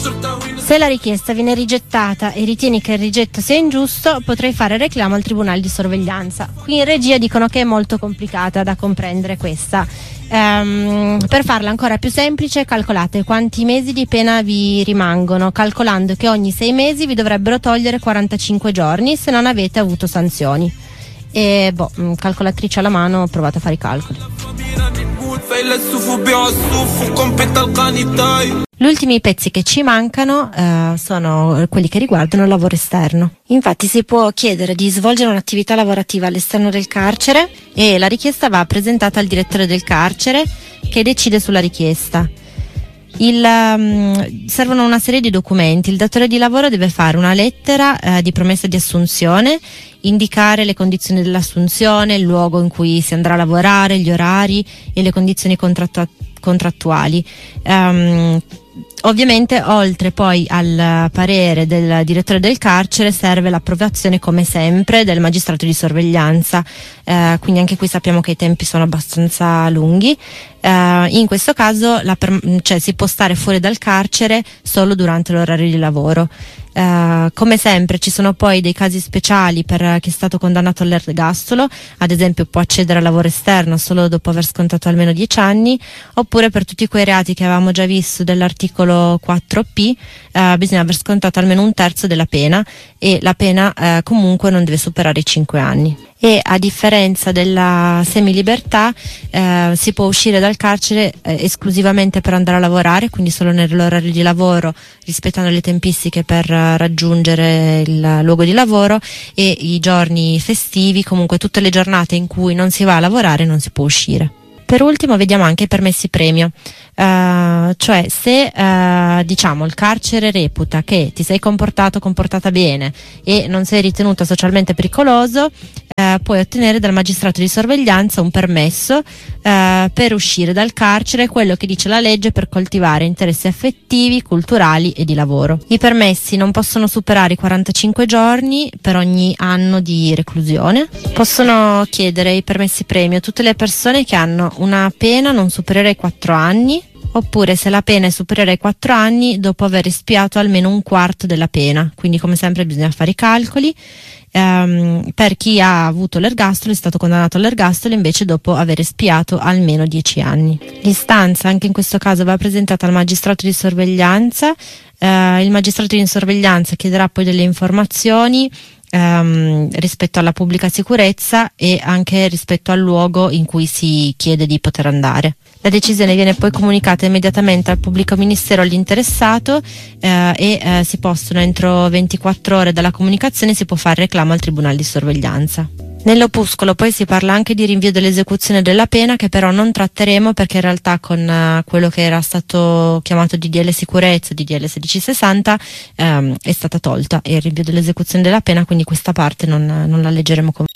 Se la richiesta viene rigettata e ritieni che il rigetto sia ingiusto, potrai fare reclamo al Tribunale di Sorveglianza. Qui in regia dicono che è molto complicata da comprendere questa. Per farla ancora più semplice, calcolate quanti mesi di pena vi rimangono, calcolando che ogni 6 mesi vi dovrebbero togliere 45 giorni se non avete avuto sanzioni. E calcolatrice alla mano, provate a fare i calcoli. Gli ultimi pezzi che ci mancano sono quelli che riguardano il lavoro esterno. Infatti si può chiedere di svolgere un'attività lavorativa all'esterno del carcere e la richiesta va presentata al direttore del carcere, che decide sulla richiesta. Servono una serie di documenti. Il datore di lavoro deve fare una lettera di promessa di assunzione, indicare le condizioni dell'assunzione, il luogo in cui si andrà a lavorare, gli orari e le condizioni contrattuali. Ovviamente, oltre poi al parere del direttore del carcere, serve l'approvazione, come sempre, del magistrato di sorveglianza, quindi anche qui sappiamo che i tempi sono abbastanza lunghi. In questo caso si può stare fuori dal carcere solo durante l'orario di lavoro. Come sempre ci sono poi dei casi speciali per chi è stato condannato all'ergastolo, ad esempio può accedere al lavoro esterno solo dopo aver scontato almeno 10 anni, oppure per tutti quei reati che avevamo già visto dell'articolo 4P bisogna aver scontato almeno un terzo della pena, e la pena comunque non deve superare i 5 anni. E a differenza della semilibertà si può uscire dal carcere esclusivamente per andare a lavorare, quindi solo nell'orario di lavoro, rispettando le tempistiche per raggiungere il luogo di lavoro, e i giorni festivi, comunque tutte le giornate in cui non si va a lavorare, non si può uscire. Per ultimo vediamo anche i permessi premio, cioè se il carcere reputa che ti sei comportata bene e non sei ritenuto socialmente pericoloso, puoi ottenere dal magistrato di sorveglianza un permesso per uscire dal carcere, quello che dice la legge, per coltivare interessi affettivi, culturali e di lavoro. I permessi non possono superare i 45 giorni per ogni anno di reclusione. Possono chiedere i permessi premio tutte le persone che hanno una pena non superiore ai 4 anni, oppure se la pena è superiore ai 4 anni dopo aver espiato almeno un quarto della pena. Quindi, come sempre, bisogna fare i calcoli. Per chi ha avuto l'ergastolo, è stato condannato all'ergastolo invece dopo aver espiato almeno 10 anni. L'istanza anche in questo caso va presentata al magistrato di sorveglianza. Il magistrato di sorveglianza chiederà poi delle informazioni rispetto alla pubblica sicurezza e anche rispetto al luogo in cui si chiede di poter andare. La decisione viene poi comunicata immediatamente al pubblico ministero all'interessato e si possono, entro 24 ore dalla comunicazione, si può fare reclamo al Tribunale di sorveglianza. Nell'opuscolo poi si parla anche di rinvio dell'esecuzione della pena, che però non tratteremo perché in realtà con quello che era stato chiamato DDL sicurezza, DDL 1660, è stata tolta, e il rinvio dell'esecuzione della pena, quindi questa parte non la leggeremo con